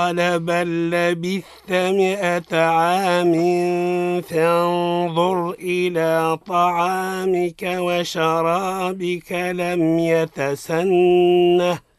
قال بل لبثت 100 عام فانظر إلى طعامك وشرابك لم يتسنه